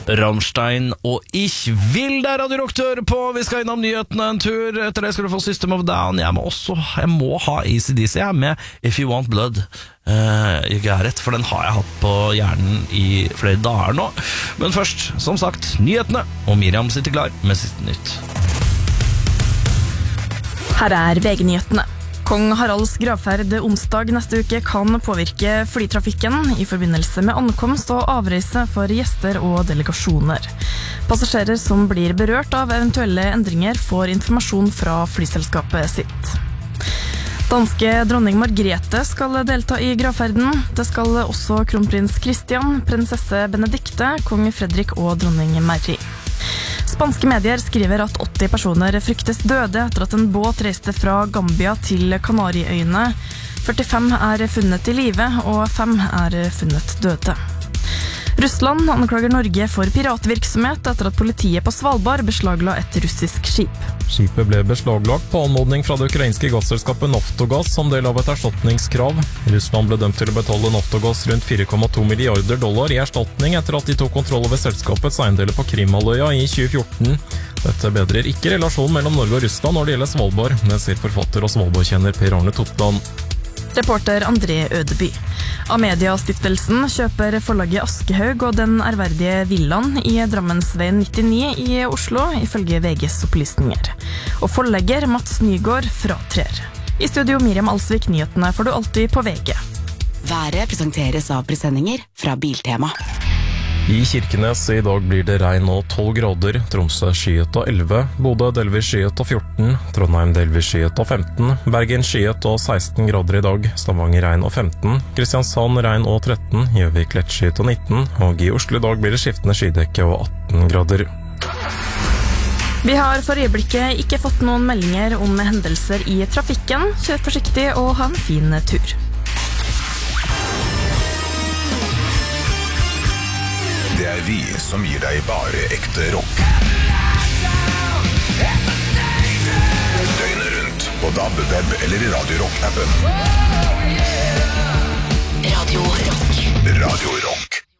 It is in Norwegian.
Rammstein og Ich Will, det Radio Rock du hører på. Vi skal innom nyhetene en tur. Etter det skal du få System of a Down. Jeg må ha AC/DC. Jeg er med If You Want Blood. Jeg er rett, for den har jeg hatt på hjernen i flere dager nå. Men først, som sagt, nyhetene. Og Miriam sitter klar med siste nytt. Her er VG-nyhetene. Kong Haralds gravferd onsdag neste uke kan påvirke flytrafikken i forbindelse med ankomst og avreise for gjester og delegasjoner. Passasjerer som blir berørt av eventuelle endringer får informasjon fra flyselskapet sitt. Danske dronning Margrethe skal delta i gravferden. Det skal også kronprins Christian, prinsesse Benedikte, kong Fredrik og dronning Mary. Spanske medier skriver at 80 personer fryktes døde etter at en båt reiste fra Gambia til Kanariøyene. 45 er funnet i live, og 5 er funnet døde. Russland anklager Norge for piratvirksomhet etter at politiet på Svalbard beslagla et russisk skip. Skipet ble beslaglagt på anmodning fra det ukrainske gasselskapet Naftogaz som del av et erstatningskrav. Russland ble dømt til å betale Naftogaz rundt 4,2 milliarder dollar i erstatning etter at de tok kontroll over selskapets eiendeler på Krimhalvøya i 2014. Dette bedrer ikke relasjonen mellom Norge og Russland når det gjelder Svalbard, det sier forfatter og Svalbard-kjenner Per Arne Totland. Reporter André Ødeby. Amedia-stiftelsen kjøper forlaget Aschehoug og den ærverdige villaen i Drammensveien 99 i Oslo, ifølge VGs opplysninger. Og forlegger Mats Nygaard fratrer. I studio Miriam Alsvik, nyhetene får du alltid på VG. Været presenteres av presendinger fra Biltema. I Kirkenes i dag blir det regn og 12 grader, Tromsø skyet og 11, Bodø delvis skyet og 14, Trondheim delvis skyet og 15, Bergen skyet og 16 grader i dag, Stavanger regn og 15, Kristiansand regn og 13, Gjøvik lett skyet og 19, og i Oslo i dag blir det skiftende skydekke og 18 grader. Vi har for øyeblikket ikke fått noen meldinger om hendelser i trafikken. Kjør forsiktig og ha en fin tur. Det er vi som gir deg bare ekte rock. Døgnet rundt på DAB, web eller i Radio Rock-appen. Radio Rock. Radio Rock.